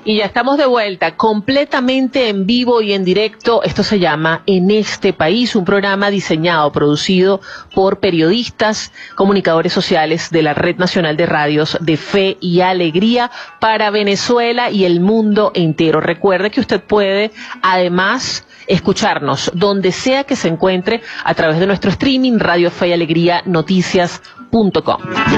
Y ya estamos de vuelta, completamente en vivo y en directo. Esto se llama En este País, un programa diseñado, producido por periodistas, comunicadores sociales de la Red Nacional de Radios de Fe y Alegría para Venezuela y el mundo entero. Recuerde que usted puede, además, escucharnos donde sea que se encuentre a través de nuestro streaming Radio Fe y Alegría Noticias.com.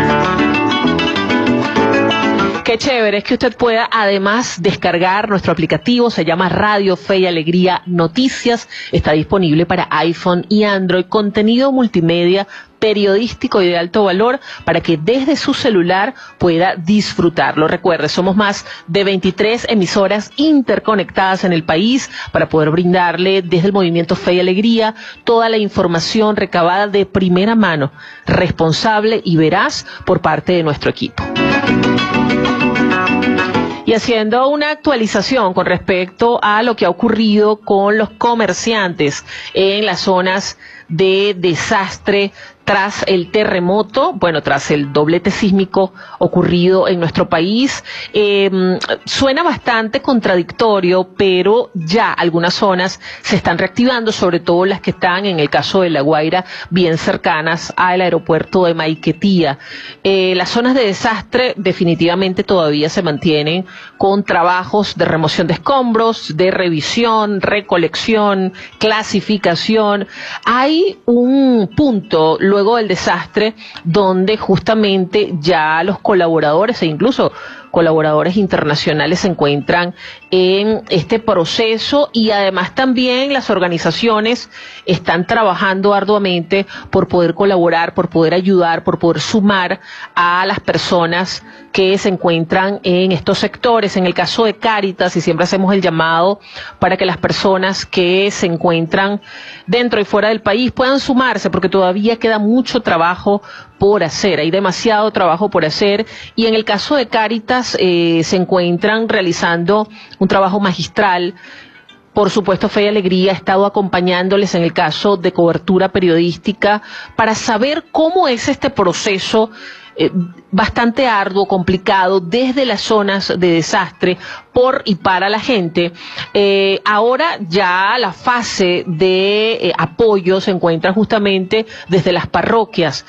Qué chévere es que usted pueda además descargar nuestro aplicativo, se llama Radio Fe y Alegría Noticias, está disponible para iPhone y Android, contenido multimedia periodístico y de alto valor para que desde su celular pueda disfrutarlo. Recuerde, somos más de 23 emisoras interconectadas en el país para poder brindarle desde el movimiento Fe y Alegría toda la información recabada de primera mano, responsable y veraz por parte de nuestro equipo. Y haciendo una actualización con respecto a lo que ha ocurrido con los comerciantes en las zonas de desastre tras el terremoto, bueno, tras el doblete sísmico ocurrido en nuestro país. Suena bastante contradictorio, pero ya algunas zonas se están reactivando, sobre todo las que están, en el caso de La Guaira, bien cercanas al aeropuerto de Maiquetía. Las zonas de desastre definitivamente todavía se mantienen con trabajos de remoción de escombros, de revisión, recolección, clasificación. Hay un punto luego del desastre donde justamente ya los colaboradores e incluso colaboradores internacionales se encuentran en este proceso, y además también las organizaciones están trabajando arduamente por poder colaborar, por poder ayudar, por poder sumar a las personas que se encuentran en estos sectores. En el caso de Cáritas, y siempre hacemos el llamado para que las personas que se encuentran dentro y fuera del país puedan sumarse, porque todavía queda mucho trabajo por hacer, hay demasiado trabajo por hacer, y en el caso de Cáritas se encuentran realizando un trabajo magistral. Por supuesto, Fe y Alegría ha estado acompañándoles en el caso de cobertura periodística para saber cómo es este proceso bastante arduo, complicado, desde las zonas de desastre, por y para la gente. Ahora ya la fase de apoyo se encuentra justamente desde las parroquias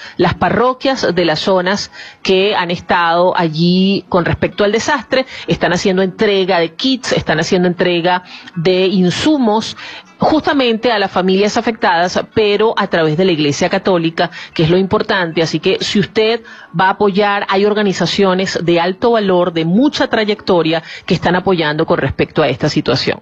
de las zonas que han estado allí con respecto al desastre. Están haciendo entrega de kits, están haciendo entrega de insumos justamente a las familias afectadas, pero a través de la Iglesia Católica, que es lo importante. Así que si usted va a apoyar, hay organizaciones de alto valor, de mucha trayectoria, que están apoyando con respecto a esta situación.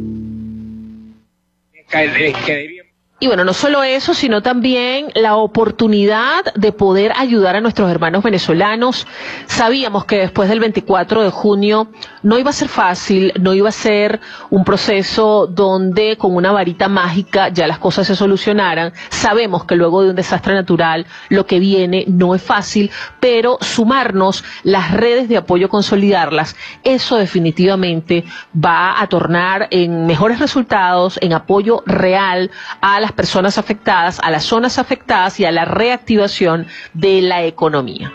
Y bueno, no solo eso, sino también la oportunidad de poder ayudar a nuestros hermanos venezolanos. Sabíamos que después del 24 de junio no iba a ser fácil, no iba a ser un proceso donde con una varita mágica ya las cosas se solucionaran. Sabemos que luego de un desastre natural lo que viene no es fácil, pero sumarnos, las redes de apoyo, consolidarlas, eso definitivamente va a tornar en mejores resultados, en apoyo real a las personas afectadas, a las zonas afectadas y a la reactivación de la economía.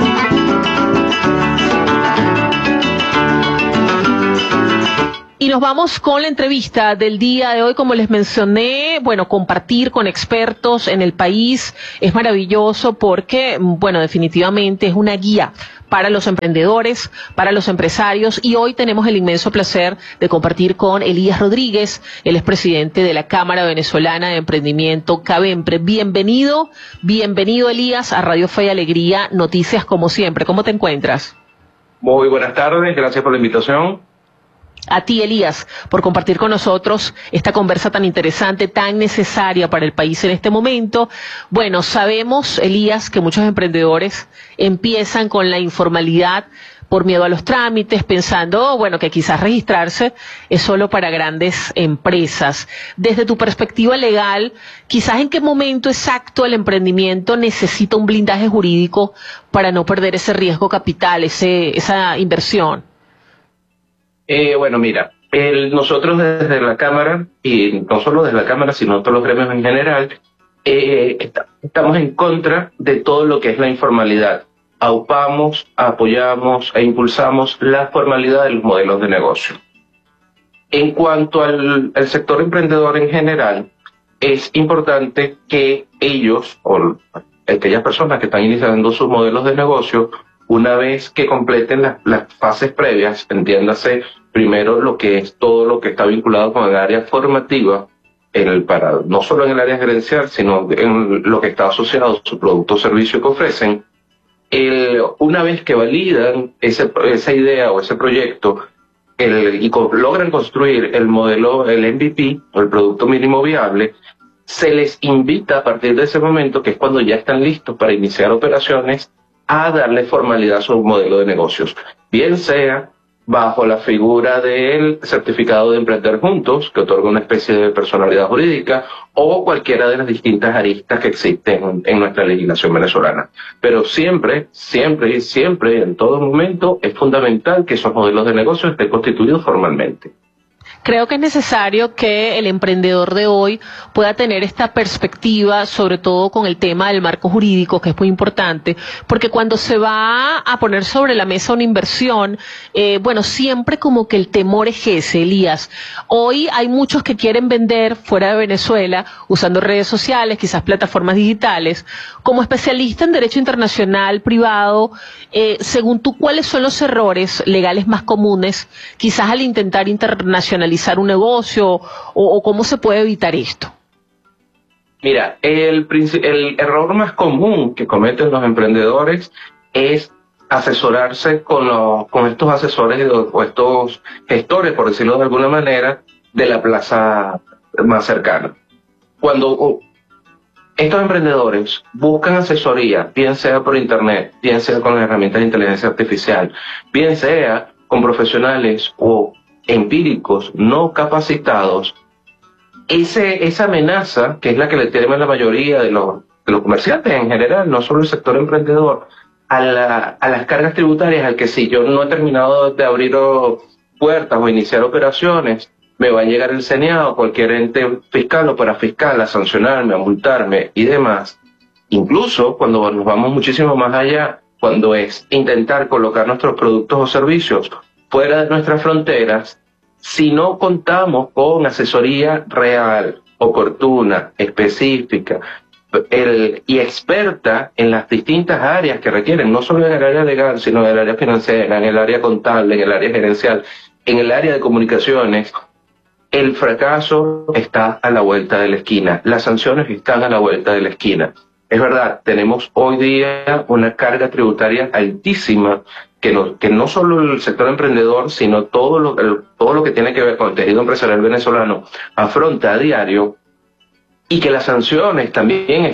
Y nos vamos con la entrevista del día de hoy. Como les mencioné, bueno, compartir con expertos en el país es maravilloso porque, bueno, definitivamente es una guía para los emprendedores, para los empresarios, y hoy tenemos el inmenso placer de compartir con Elías Rodríguez, él es presidente de la Cámara Venezolana de Emprendimiento, CAVEMPRE. Bienvenido Elías a Radio Fe y Alegría Noticias, como siempre. ¿Cómo te encuentras? Muy buenas tardes, gracias por la invitación. A ti, Elías, por compartir con nosotros esta conversa tan interesante, tan necesaria para el país en este momento. Bueno, sabemos, Elías, que muchos emprendedores empiezan con la informalidad por miedo a los trámites, pensando, bueno, que quizás registrarse es solo para grandes empresas. Desde tu perspectiva legal, quizás en qué momento exacto el emprendimiento necesita un blindaje jurídico para no perder ese riesgo capital, esa inversión. Bueno, mira, nosotros desde la Cámara, y no solo desde la Cámara, sino todos los gremios en general, estamos en contra de todo lo que es la informalidad. aupamos, apoyamos e impulsamos la formalidad de los modelos de negocio. En cuanto al sector emprendedor en general, es importante que ellos o aquellas personas que están iniciando sus modelos de negocio, una vez que completen las fases previas, entiéndase primero lo que es todo lo que está vinculado con el área formativa, no solo en el área gerencial, sino en lo que está asociado a su producto o servicio que ofrecen. Una vez que validan esa idea o ese proyecto logran construir el modelo, el MVP o el producto mínimo viable, se les invita a partir de ese momento, que es cuando ya están listos para iniciar operaciones, a darle formalidad a su modelo de negocios, bien sea bajo la figura del certificado de emprender juntos, que otorga una especie de personalidad jurídica, o cualquiera de las distintas aristas que existen en nuestra legislación venezolana. Pero siempre, en todo momento, es fundamental que esos modelos de negocio estén constituidos formalmente. Creo que es necesario que el emprendedor de hoy pueda tener esta perspectiva, sobre todo con el tema del marco jurídico, que es muy importante, porque cuando se va a poner sobre la mesa una inversión, siempre como que el temor es ese, Elías. Hoy hay muchos que quieren vender fuera de Venezuela, usando redes sociales, quizás plataformas digitales. Como especialista en derecho internacional privado, según tú, ¿cuáles son los errores legales más comunes, quizás al intentar internacionalizar un negocio, o cómo se puede evitar esto? Mira, el error más común que cometen los emprendedores es asesorarse con estos asesores o estos gestores, por decirlo de alguna manera, de la plaza más cercana. Cuando estos emprendedores buscan asesoría, bien sea por internet, bien sea con las herramientas de inteligencia artificial, bien sea con profesionales o empíricos no capacitados, esa amenaza, que es la que le temen la mayoría de los comerciantes en general, no solo el sector emprendedor, a las cargas tributarias, al que si yo no he terminado de abrir puertas o iniciar operaciones, me va a llegar el CNA o cualquier ente fiscal o parafiscal a sancionarme, a multarme y demás. Incluso cuando nos vamos muchísimo más allá, cuando es intentar colocar nuestros productos o servicios fuera de nuestras fronteras, si no contamos con asesoría real, oportuna, específica y experta en las distintas áreas que requieren, no solo en el área legal, sino en el área financiera, en el área contable, en el área gerencial, en el área de comunicaciones, el fracaso está a la vuelta de la esquina, las sanciones están a la vuelta de la esquina. Es verdad, tenemos hoy día una carga tributaria altísima que no solo el sector emprendedor, sino todo lo que tiene que ver con el tejido empresarial venezolano afronta a diario, y que las sanciones también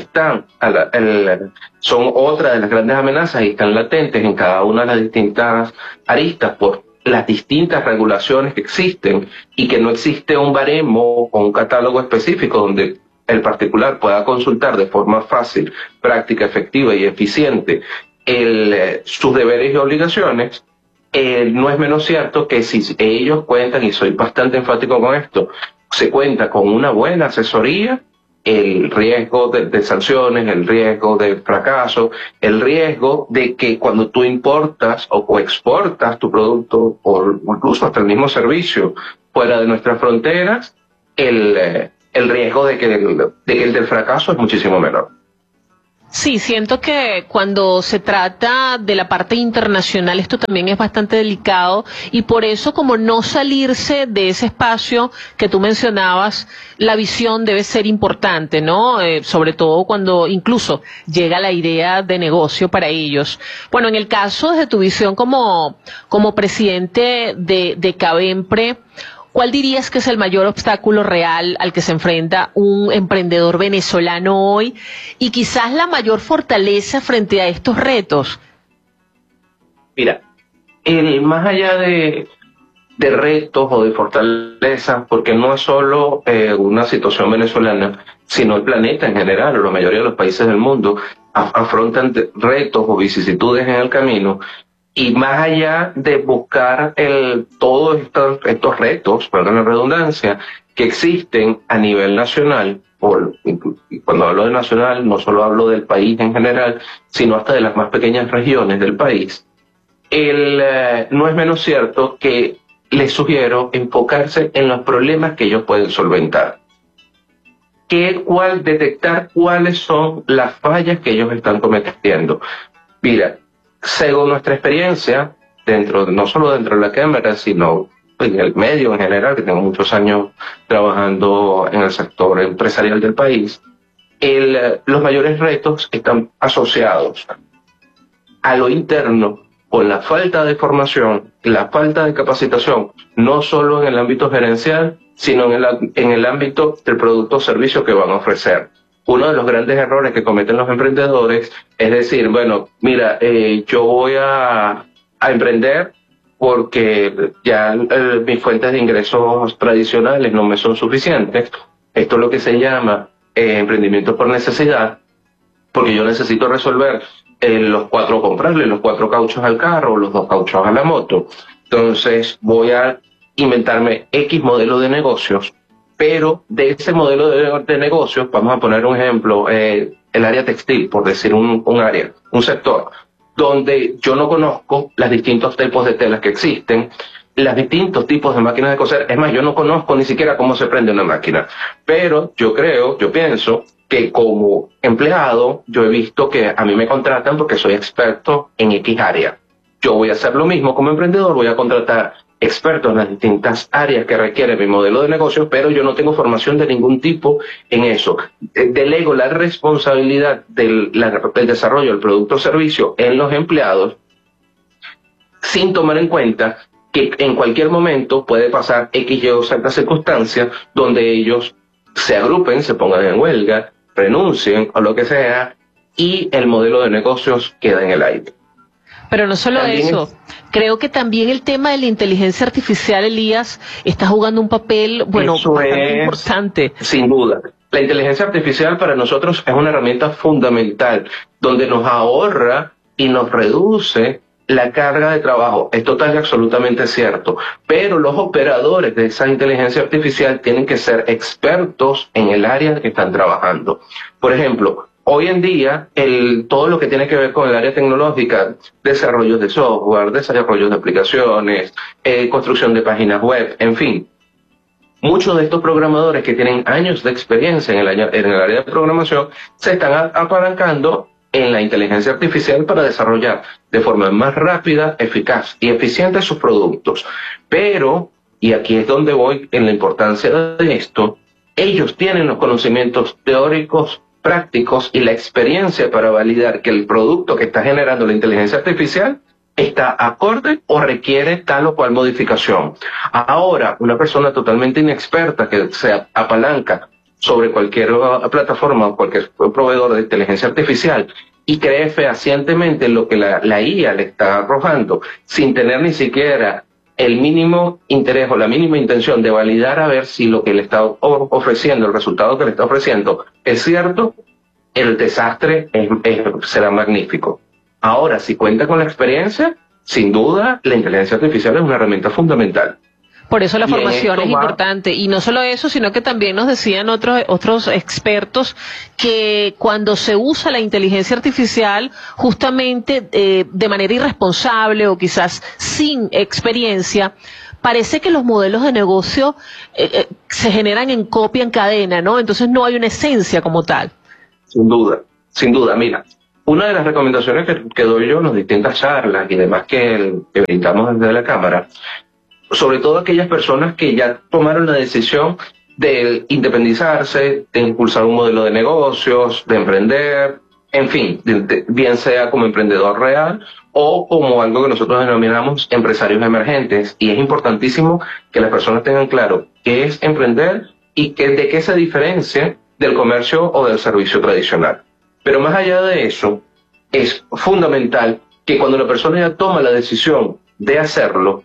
son otra de las grandes amenazas y están latentes en cada una de las distintas aristas por las distintas regulaciones que existen, y que no existe un baremo o un catálogo específico donde el particular pueda consultar de forma fácil, práctica, efectiva y eficiente sus deberes y obligaciones. No es menos cierto que si ellos cuentan, y soy bastante enfático con esto, se cuenta con una buena asesoría, el riesgo de sanciones, el riesgo de fracaso, el riesgo de que cuando tú importas o exportas tu producto o incluso hasta el mismo servicio fuera de nuestras fronteras, el riesgo de que el del fracaso es muchísimo menor. Sí, siento que cuando se trata de la parte internacional esto también es bastante delicado, y por eso, como no salirse de ese espacio que tú mencionabas, la visión debe ser importante, ¿no? Sobre todo cuando incluso llega la idea de negocio para ellos. Bueno, en el caso de tu visión como presidente de Cavempre, ¿cuál dirías que es el mayor obstáculo real al que se enfrenta un emprendedor venezolano hoy, y quizás la mayor fortaleza frente a estos retos? Mira, más allá de retos o de fortalezas, porque no es solo una situación venezolana, sino el planeta en general, o la mayoría de los países del mundo afrontan retos o vicisitudes en el camino. Y más allá de buscar todos estos retos, perdón la redundancia, que existen a nivel nacional, y cuando hablo de nacional no solo hablo del país en general, sino hasta de las más pequeñas regiones del país, no es menos cierto que les sugiero enfocarse en los problemas que ellos pueden solventar. Detectar cuáles son las fallas que ellos están cometiendo. Mira, según nuestra experiencia, no solo dentro de la Cámara, sino en el medio en general, que tengo muchos años trabajando en el sector empresarial del país, los mayores retos están asociados a lo interno, con la falta de formación, la falta de capacitación, no solo en el ámbito gerencial, sino en el ámbito del producto o servicio que van a ofrecer. Uno de los grandes errores que cometen los emprendedores es decir, bueno, mira, yo voy a emprender porque ya mis fuentes de ingresos tradicionales no me son suficientes. Esto es lo que se llama emprendimiento por necesidad, porque yo necesito resolver comprarle los 4 cauchos al carro, los 2 cauchos a la moto. Entonces voy a inventarme X modelo de negocios, pero de ese modelo de negocios, vamos a poner un ejemplo, el área textil, por decir un sector, donde yo no conozco los distintos tipos de telas que existen, los distintos tipos de máquinas de coser. Es más, yo no conozco ni siquiera cómo se prende una máquina, pero yo pienso que como empleado, yo he visto que a mí me contratan porque soy experto en X área. Yo voy a hacer lo mismo como emprendedor, voy a contratar expertos en las distintas áreas que requiere mi modelo de negocio, pero yo no tengo formación de ningún tipo en eso. Delego la responsabilidad del desarrollo del producto o servicio en los empleados, sin tomar en cuenta que en cualquier momento puede pasar X, Y o Z circunstancias donde ellos se agrupen, se pongan en huelga, renuncien o lo que sea, y el modelo de negocios queda en el aire. Pero no solo eso, creo que también el tema de la inteligencia artificial, Elías, está jugando un papel, bastante importante. Sin duda. La inteligencia artificial para nosotros es una herramienta fundamental, donde nos ahorra y nos reduce la carga de trabajo. Es total y absolutamente cierto. Pero los operadores de esa inteligencia artificial tienen que ser expertos en el área que están trabajando. Por ejemplo, hoy en día, todo lo que tiene que ver con el área tecnológica, desarrollos de software, desarrollos de aplicaciones, construcción de páginas web, en fin. Muchos de estos programadores que tienen años de experiencia en el área de programación se están apalancando en la inteligencia artificial para desarrollar de forma más rápida, eficaz y eficiente sus productos. Pero, y aquí es donde voy en la importancia de esto, ellos tienen los conocimientos teóricos, prácticos y la experiencia para validar que el producto que está generando la inteligencia artificial está acorde o requiere tal o cual modificación. Ahora, una persona totalmente inexperta que se apalanca sobre cualquier plataforma o cualquier proveedor de inteligencia artificial y cree fehacientemente lo que la IA le está arrojando, sin tener ni siquiera el mínimo interés o la mínima intención de validar a ver si lo que le está ofreciendo, el resultado que le está ofreciendo es cierto, el desastre será magnífico. Ahora, si cuenta con la experiencia, sin duda, la inteligencia artificial es una herramienta fundamental. Por eso la formación es importante. Y no solo eso, sino que también nos decían otros expertos que cuando se usa la inteligencia artificial justamente de manera irresponsable o quizás sin experiencia, parece que los modelos de negocio se generan en copia en cadena, ¿no? Entonces no hay una esencia como tal. Sin duda. Mira, una de las recomendaciones que doy yo en las distintas charlas y demás que brindamos desde la Cámara, sobre todo aquellas personas que ya tomaron la decisión de independizarse, de impulsar un modelo de negocios, de emprender, en fin, bien sea como emprendedor real o como algo que nosotros denominamos empresarios emergentes. Y es importantísimo que las personas tengan claro qué es emprender y de qué se diferencia del comercio o del servicio tradicional. Pero más allá de eso, es fundamental que cuando la persona ya toma la decisión de hacerlo,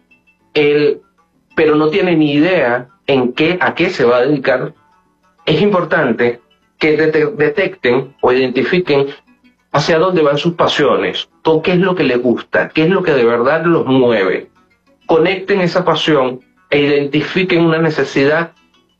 pero no tiene ni idea a qué se va a dedicar, es importante que detecten o identifiquen hacia dónde van sus pasiones, qué es lo que les gusta, qué es lo que de verdad los mueve. Conecten esa pasión e identifiquen una necesidad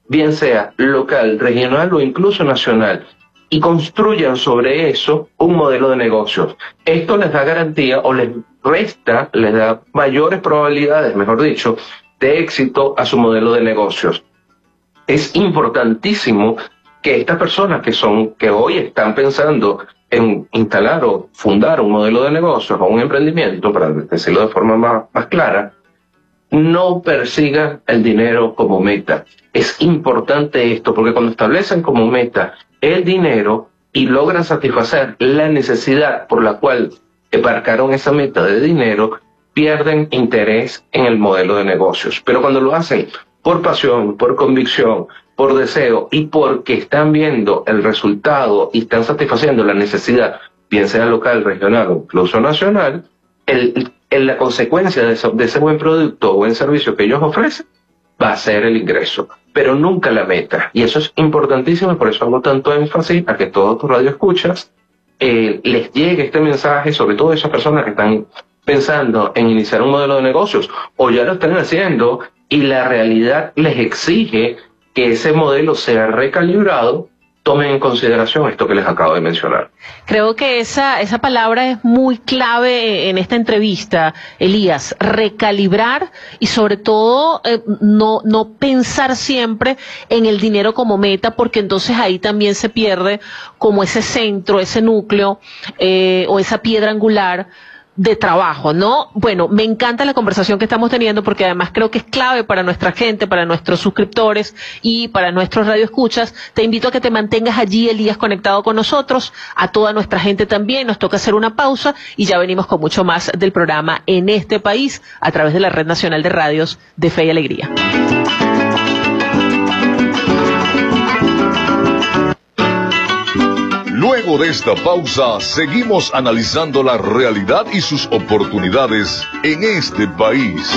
bien sea local, regional o incluso nacional, y construyan sobre eso un modelo de negocios. Esto les da garantía o les da mayores probabilidades, mejor dicho, de éxito a su modelo de negocios. Es importantísimo que estas personas que hoy están pensando en instalar o fundar un modelo de negocios o un emprendimiento, para decirlo de forma más clara, no persigan el dinero como meta. Es importante esto, porque cuando establecen como meta el dinero y logran satisfacer la necesidad por la cual embarcaron esa meta de dinero, pierden interés en el modelo de negocios. Pero cuando lo hacen por pasión, por convicción, por deseo y porque están viendo el resultado y están satisfaciendo la necesidad, bien sea local, regional o incluso nacional, la consecuencia de ese buen producto o buen servicio que ellos ofrecen va a ser el ingreso, pero nunca la meta. Y eso es importantísimo y por eso hago tanto énfasis a que todos tus radioescuchas les llegue este mensaje, sobre todo a esas personas que están pensando en iniciar un modelo de negocios o ya lo están haciendo y la realidad les exige que ese modelo sea recalibrado. Tomen en consideración esto que les acabo de mencionar. Creo que esa palabra es muy clave en esta entrevista, Elías, recalibrar y sobre todo no pensar siempre en el dinero como meta, porque entonces ahí también se pierde como ese centro, ese núcleo o esa piedra angular de trabajo, ¿no? Bueno, me encanta la conversación que estamos teniendo porque además creo que es clave para nuestra gente, para nuestros suscriptores y para nuestros radioescuchas. Te invito a que te mantengas allí, Elías, conectado con nosotros, a toda nuestra gente también. Nos toca hacer una pausa y ya venimos con mucho más del programa En este País a través de la Red Nacional de Radios de Fe y Alegría. Luego de esta pausa, seguimos analizando la realidad y sus oportunidades en este país.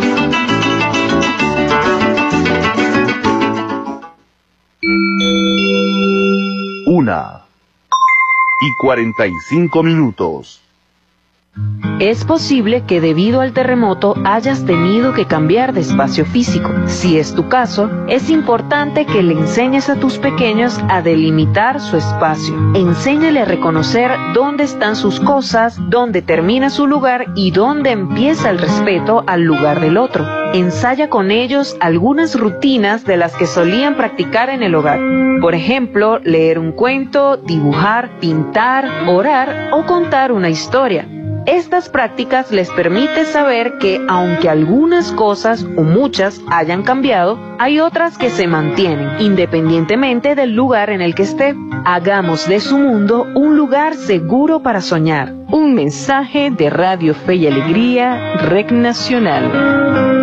Una y 45 minutos. Es posible que debido al terremoto hayas tenido que cambiar de espacio físico. Si es tu caso, es importante que le enseñes a tus pequeños a delimitar su espacio. Enséñale a reconocer dónde están sus cosas, dónde termina su lugar y dónde empieza el respeto al lugar del otro. Ensaya con ellos algunas rutinas de las que solían practicar en el hogar. Por ejemplo, leer un cuento, dibujar, pintar, orar o contar una historia. Estas prácticas les permiten saber que aunque algunas cosas o muchas hayan cambiado, hay otras que se mantienen, independientemente del lugar en el que esté. Hagamos de su mundo un lugar seguro para soñar. Un mensaje de Radio Fe y Alegría, Red Nacional.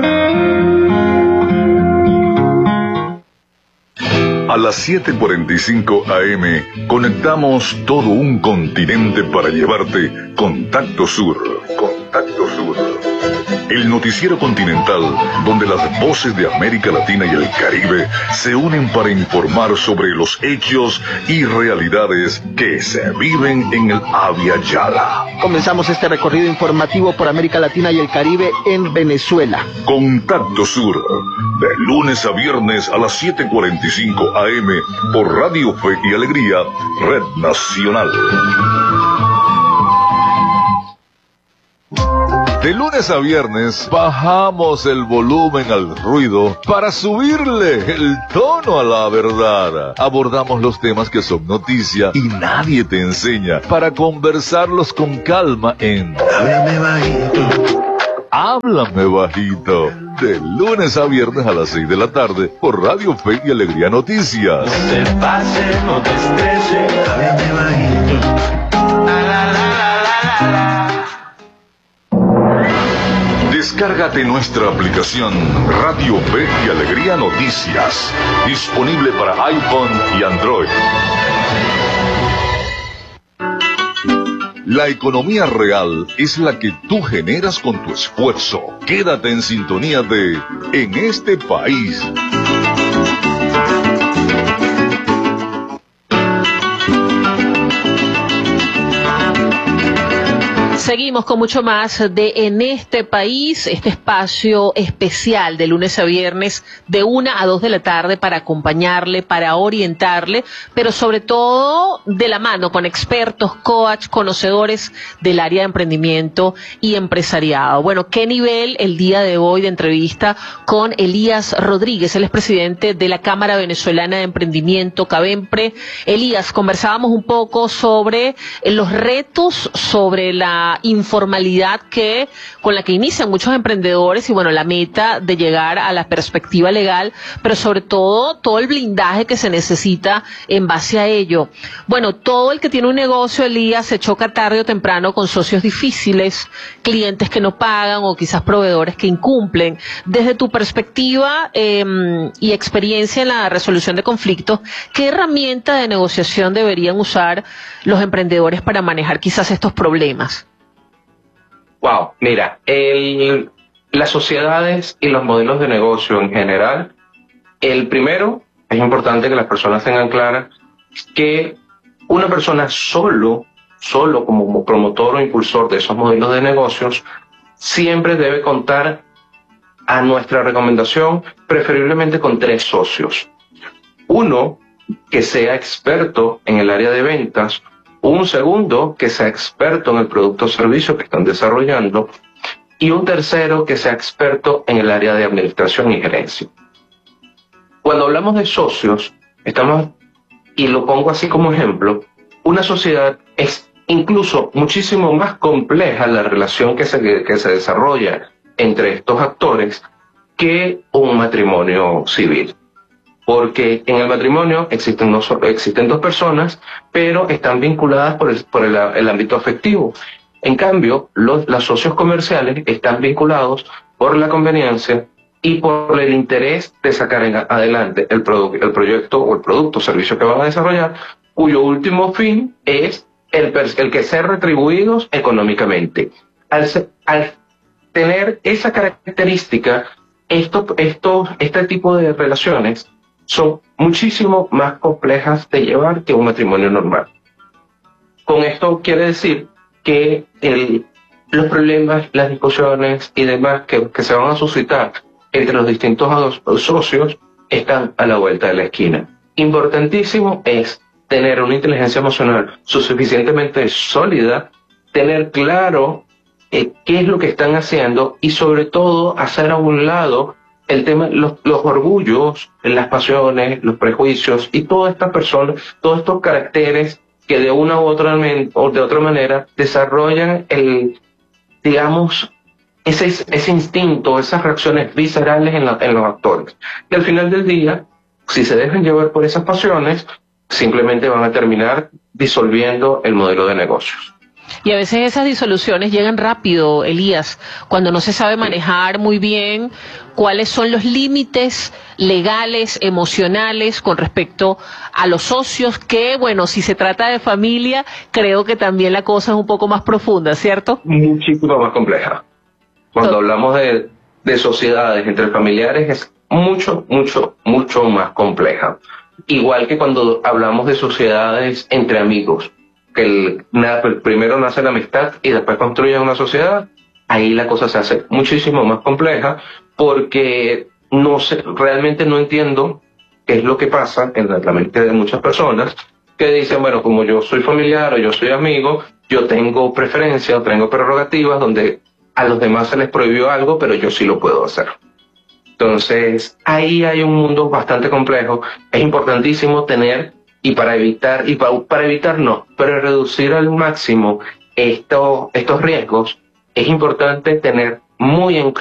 A las 7:45 AM conectamos todo un continente para llevarte Contacto Sur. Contacto Sur. El noticiero continental donde las voces de América Latina y el Caribe se unen para informar sobre los hechos y realidades que se viven en el Abya Yala. Comenzamos este recorrido informativo por América Latina y el Caribe en Venezuela. Contacto Sur, de lunes a viernes a las 7:45 AM por Radio Fe y Alegría, Red Nacional. De lunes a viernes bajamos el volumen al ruido para subirle el tono a la verdad. Abordamos los temas que son noticia y nadie te enseña para conversarlos con calma en Háblame Bajito. Háblame Bajito. De lunes a viernes a las 6 de la tarde por Radio Fe y Alegría Noticias. No te pases, no te estreses. Háblame bajito. La, la, la, la, la, la. Descárgate nuestra aplicación Radio Fe y Alegría Noticias, disponible para iPhone y Android. La economía real es la que tú generas con tu esfuerzo. Quédate en sintonía de En este País. Seguimos con mucho más de En este País, este espacio especial de lunes a viernes de 1 a 2 de la tarde para acompañarle, para orientarle, pero sobre todo de la mano con expertos, coach, conocedores del área de emprendimiento y empresariado. Bueno, qué nivel el día de hoy de entrevista con Elías Rodríguez, él es presidente de la Cámara Venezolana de Emprendimiento, CAVEMPRE. Elías, conversábamos un poco sobre los retos, sobre la informalidad con la que inician muchos emprendedores y bueno, la meta de llegar a la perspectiva legal, pero sobre todo el blindaje que se necesita en base a ello. Bueno, todo el que tiene un negocio, Elías, se choca tarde o temprano con socios difíciles, clientes que no pagan o quizás proveedores que incumplen. Desde tu perspectiva y experiencia en la resolución de conflictos, ¿qué herramienta de negociación deberían usar los emprendedores para manejar quizás estos problemas? Wow, mira, las sociedades y los modelos de negocio en general, el primero, es importante que las personas tengan clara que una persona solo como promotor o impulsor de esos modelos de negocios, siempre debe contar, a nuestra recomendación, preferiblemente con 3 socios. Uno, que sea experto en el área de ventas. Un segundo, que sea experto en el producto o servicio que están desarrollando. Y un tercero, que sea experto en el área de administración y gerencia. Cuando hablamos de socios, y lo pongo así como ejemplo, una sociedad es incluso muchísimo más compleja la relación que se desarrolla entre estos actores que un matrimonio civil. Porque en el matrimonio existen 2 personas, pero están vinculadas por el ámbito afectivo. En cambio, los socios comerciales están vinculados por la conveniencia y por el interés de sacar adelante el proyecto o el producto o servicio que van a desarrollar, cuyo último fin es el que ser retribuidos económicamente. Al tener esa característica, este tipo de relaciones son muchísimo más complejas de llevar que un matrimonio normal. Con esto quiere decir que los problemas, las discusiones y demás que se van a suscitar entre los distintos socios están a la vuelta de la esquina. Importantísimo es tener una inteligencia emocional suficientemente sólida, tener claro qué es lo que están haciendo y sobre todo hacer a un lado el tema, los orgullos, las pasiones, los prejuicios y todas estas personas, todos estos caracteres que de una u otra manera desarrollan ese instinto, esas reacciones viscerales en los actores. Y al final del día, si se dejan llevar por esas pasiones, simplemente van a terminar disolviendo el modelo de negocios. Y a veces esas disoluciones llegan rápido, Elías, cuando no se sabe manejar muy bien cuáles son los límites legales, emocionales con respecto a los socios, que bueno, si se trata de familia, creo que también la cosa es un poco más profunda, ¿cierto? Muchísimo más compleja. Cuando hablamos de sociedades entre familiares es mucho más compleja. Igual que cuando hablamos de sociedades entre amigos, que primero nace la amistad y después construyen una sociedad, ahí la cosa se hace muchísimo más compleja porque realmente no entiendo qué es lo que pasa en la mente de muchas personas que dicen, bueno, como yo soy familiar o yo soy amigo, yo tengo preferencia o tengo prerrogativas donde a los demás se les prohibió algo, pero yo sí lo puedo hacer. Entonces, ahí hay un mundo bastante complejo. Es importantísimo tener, para reducir al máximo estos riesgos, es importante tener muy en